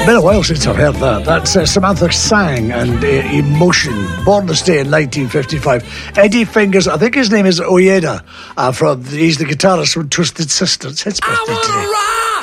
Been a while since I've heard that. That's Samantha Sang and Emotion. Born this day in 1955. Eddie Fingers, I think his name is Oyeda. He's the guitarist from Twisted Sister. It's his birthday today.